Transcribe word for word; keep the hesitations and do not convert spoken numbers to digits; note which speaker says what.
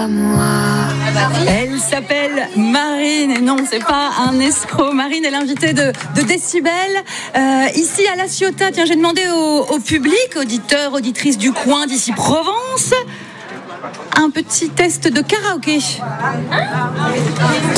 Speaker 1: moi.
Speaker 2: Elle s'appelle Marine, et non, c'est pas un escroc. Marine est l'invitée de, de Décibel. Euh, ici à La Ciotat, tiens, j'ai demandé au, au public, auditeurs, auditrices du coin d'ici Provence, un petit test de karaoké.